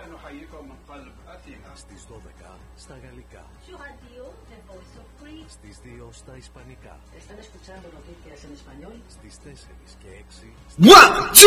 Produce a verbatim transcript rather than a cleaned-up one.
Στις δώδεκα στα γαλλικά. Στις δύο στα ισπανικά. Στις τέσσερις και έξι